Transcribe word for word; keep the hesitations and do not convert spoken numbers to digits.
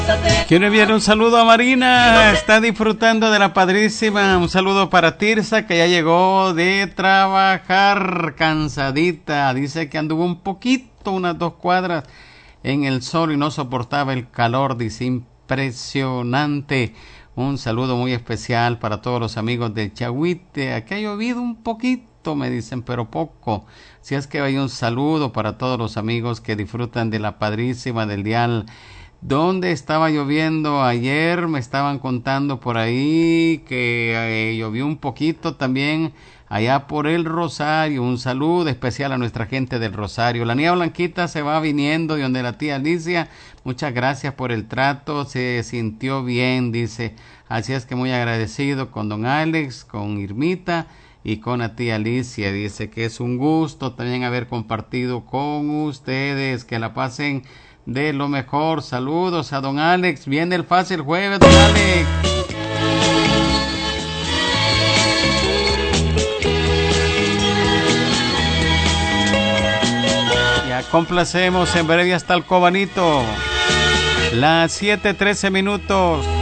Quiero enviar un saludo a Marina, está disfrutando de la padrísima. Un saludo para Tirsa, que ya llegó de trabajar cansadita. Dice que anduvo un poquito, unas dos cuadras en el sol y no soportaba el calor. Dice, impresionante. Un saludo muy especial para todos los amigos del Chahuite. Aquí ha llovido un poquito, me dicen, pero poco. Si es que hay un saludo para todos los amigos que disfrutan de la padrísima del dial. ¿Dónde estaba lloviendo ayer? Me estaban contando por ahí que eh, llovió un poquito también allá por el Rosario. Un saludo especial a nuestra gente del Rosario. La niña Blanquita se va viniendo de donde la tía Alicia. Muchas gracias por el trato, se sintió bien, dice. Así es que muy agradecido con don Alex, con Irmita y con la tía Alicia. Dice que es un gusto también haber compartido con ustedes. Que la pasen de lo mejor. Saludos a don Alex. Viene el fácil jueves, don Alex. Ya complacemos en breve hasta el Cobanito. Las siete trece minutos.